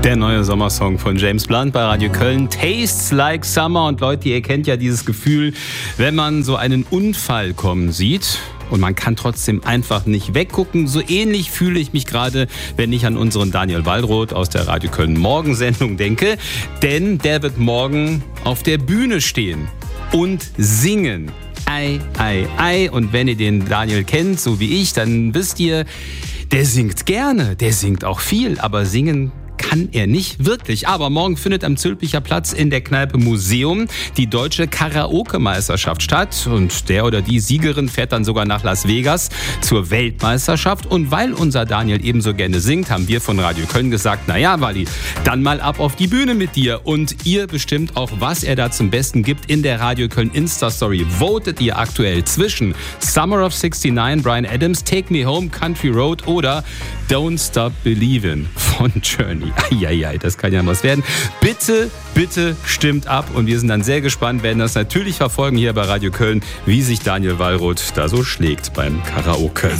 Der neue Sommersong von James Blunt bei Radio Köln, Tastes Like Summer. Und Leute, ihr kennt ja dieses Gefühl, wenn man so einen Unfall kommen sieht und man kann trotzdem einfach nicht weggucken. So ähnlich fühle ich mich gerade, wenn ich an unseren Daniel Waldroth aus der Radio Köln Morgensendung denke. Denn der wird morgen auf der Bühne stehen und singen. Ei, ei, ei. Und wenn ihr den Daniel kennt, so wie ich, dann wisst ihr, der singt gerne, der singt auch viel, aber singen kann er nicht wirklich. Aber morgen findet am Zülpicher Platz in der Kneipe Museum die deutsche Karaoke-Meisterschaft statt. Und der oder die Siegerin fährt dann sogar nach Las Vegas zur Weltmeisterschaft. Und weil unser Daniel ebenso gerne singt, haben wir von Radio Köln gesagt, naja, Wally, dann mal ab auf die Bühne mit dir. Und ihr bestimmt auch, was er da zum Besten gibt. In der Radio Köln Insta-Story votet ihr aktuell zwischen Summer of 69, Bryan Adams, Take Me Home, Country Road oder Don't Stop Believin' von Journey. Eieiei, das kann ja was werden. Bitte, bitte stimmt ab und wir sind dann sehr gespannt, werden das natürlich verfolgen hier bei Radio Köln, wie sich Daniel Waldroth da so schlägt beim Karaoke.